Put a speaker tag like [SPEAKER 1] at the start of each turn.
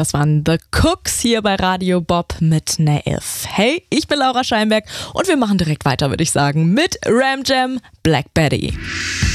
[SPEAKER 1] Das waren The Cooks hier bei Radio Bob mit Naif. Hey, ich bin Laura Scheinberg und wir machen direkt weiter, würde ich sagen, mit Ram Jam, Black Betty.